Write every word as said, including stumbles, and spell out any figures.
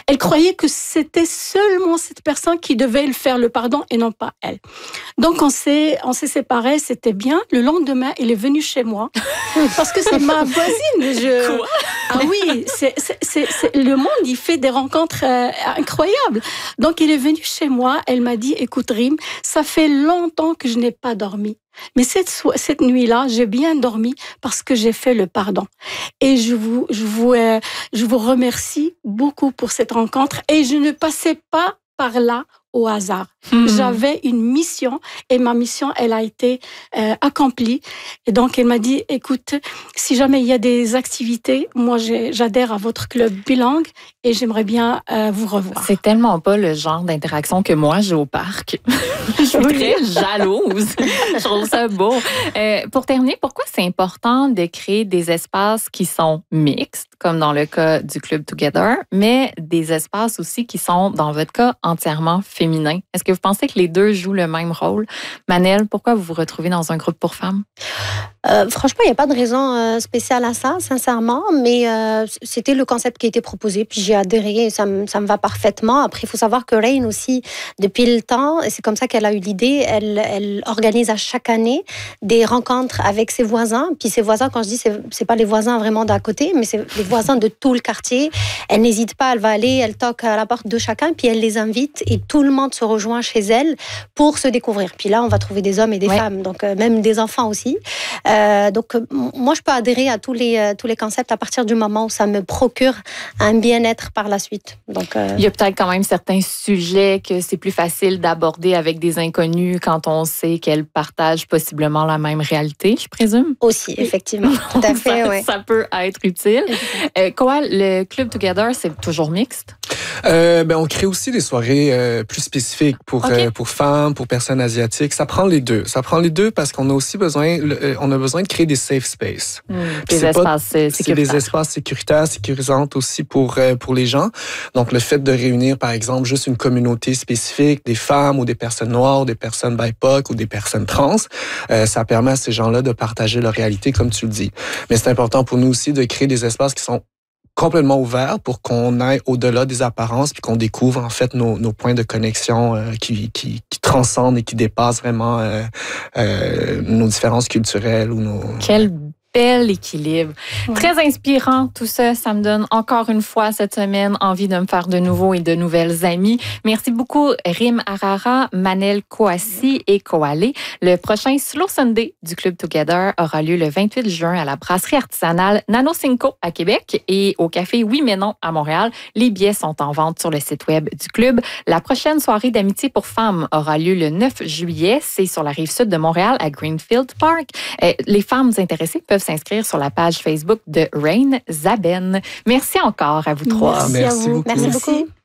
Elle croyait que c'était seulement cette personne qui devait le faire le pardon et non pas elle. Donc on s'est, on s'est séparés, c'était bien. Le lendemain, il est venu chez moi parce que c'est ma voisine. Je... Quoi? Ah oui, c'est, c'est, c'est, c'est... le monde, il fait des rencontres euh, incroyables. Donc il est venu chez moi, elle m'a dit, écoute Rim, ça fait longtemps que je n'ai pas dormi. Mais cette, cette nuit-là, j'ai bien dormi parce que j'ai fait le pardon. Et je vous, je vous, euh, je vous remercie beaucoup pour cette rencontre. Et je ne passais pas par là au hasard. Mmh. J'avais une mission et ma mission, elle a été euh, accomplie. Et donc, elle m'a dit, écoute, si jamais il y a des activités, moi, j'ai, j'adhère à votre club bilingue et j'aimerais bien euh, vous revoir. C'est tellement pas le genre d'interaction que moi, j'ai au parc. Je suis très jalouse. Je trouve ça beau. Euh, pour terminer, pourquoi c'est important de créer des espaces qui sont mixtes, comme dans le cas du Club Together, mais des espaces aussi qui sont, dans votre cas, entièrement féminins? Est-ce que vous pensez que les deux jouent le même rôle? Manel, pourquoi vous vous retrouvez dans un groupe pour femmes? Euh, franchement, il n'y a pas de raison euh, spéciale à ça, sincèrement, mais euh, c'était le concept qui a été proposé, puis j'ai adhéré et ça me, ça me va parfaitement. Après, il faut savoir que Rain aussi, depuis le temps, et c'est comme ça qu'elle a eu l'idée, elle, elle organise à chaque année des rencontres avec ses voisins, puis ses voisins, quand je dis, c'est, c'est pas les voisins vraiment d'à côté, mais c'est les voisins de tout le quartier. Elle n'hésite pas, elle va aller, elle toque à la porte de chacun, puis elle les invite et tout le monde se rejoint chez elle pour se découvrir. Puis là, on va trouver des hommes et des ouais. femmes, donc euh, même des enfants aussi. Euh, donc, euh, moi, je peux adhérer à tous les, euh, tous les concepts à partir du moment où ça me procure un bien-être par la suite. Donc, euh... il y a peut-être quand même certains sujets que c'est plus facile d'aborder avec des inconnus quand on sait qu'elles partagent possiblement la même réalité, je présume. Aussi, effectivement. Tout à fait, ça, ouais. ça peut être utile. Euh, quoi, le Club Together, c'est toujours mixte? Euh, ben, on crée aussi des soirées euh, plus spécifiques pour, okay. euh, pour femmes, pour personnes asiatiques. Ça prend les deux. Ça prend les deux parce qu'on a aussi besoin, le, on a besoin de créer des safe spaces. Mmh, des espaces pas, sécuritaires. C'est des espaces sécuritaires, sécurisantes aussi pour, euh, pour les gens. Donc, le fait de réunir, par exemple, juste une communauté spécifique, des femmes ou des personnes noires, des personnes B I P O C ou des personnes trans, euh, ça permet à ces gens-là de partager leur réalité, comme tu le dis. Mais c'est important pour nous aussi de créer des espaces qui sont complètement ouvert pour qu'on aille au-delà des apparences puis qu'on découvre en fait nos, nos points de connexion euh, qui, qui, qui transcendent et qui dépassent vraiment euh, euh, nos différences culturelles ou nos... Quel bel équilibre. Ouais. Très inspirant tout ça. Ça me donne encore une fois cette semaine envie de me faire de nouveaux et de nouvelles amies. Merci beaucoup Rim Arara, Manel Kouassi et Koale. Le prochain Slow Sunday du Club Together aura lieu le vingt-huit juin à la brasserie artisanale Nano Cinco à Québec et au café Oui Mais Non à Montréal. Les billets sont en vente sur le site web du club. La prochaine soirée d'amitié pour femmes aura lieu le neuf juillet. C'est sur la rive sud de Montréal à Greenfield Park. Euh, les femmes intéressées peuvent s'inscrire sur la page Facebook de Rain Zaben. Merci encore à vous trois. Merci, Merci à vous. Beaucoup. Merci beaucoup.